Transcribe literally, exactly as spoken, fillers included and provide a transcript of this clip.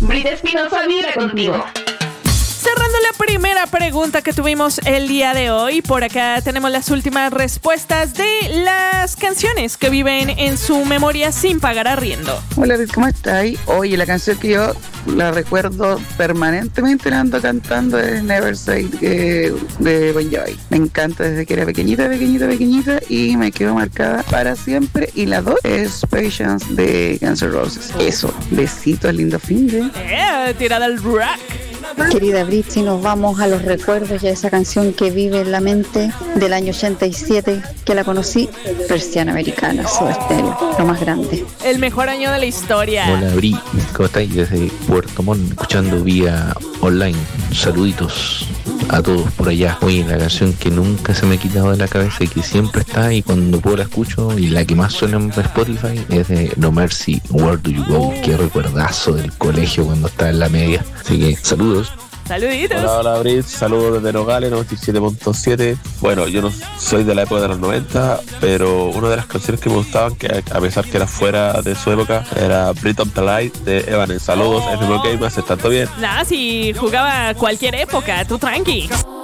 Brit Espinosa vibra contigo. Cerrando la primera pregunta que tuvimos el día de hoy, por acá tenemos las últimas respuestas de las canciones que viven en su memoria sin pagar arriendo. Hola, ¿cómo estáis? Oye, la canción que yo la recuerdo permanentemente la ando cantando es Never Say eh, de Bon Jovi. Me encanta desde que era pequeñita, pequeñita, pequeñita y me quedó marcada para siempre. Y la dos es Patience de Guns N' Roses. Eso, besitos, lindo fin de... Eh, tirada al rock. Querida Brit, si nos vamos a los recuerdos y a esa canción que vive en la mente del año ochenta y siete, que la conocí, Persiana Americana, Soda Stereo, lo más grande. El mejor año de la historia. Hola Brit, ¿cómo estáis? Desde Puerto Montt, escuchando vía online. Saluditos a todos por allá. Oye, la canción que nunca se me ha quitado de la cabeza y que siempre está y cuando puedo la escucho y la que más suena en Spotify es de No Mercy, Where Do You Go? Qué recuerdazo del colegio cuando estaba en la media. Así que saludos. Saluditos. Hola, hola Brit, saludos desde Nogales, noventa y siete punto siete. Bueno, yo no soy de la época de los noventa, pero una de las canciones que me gustaban, que a pesar que era fuera de su época, era Brit of the Light de Evanes. Saludos, F M K, me hace tanto bien. Nada, si jugaba cualquier época, tú tranqui.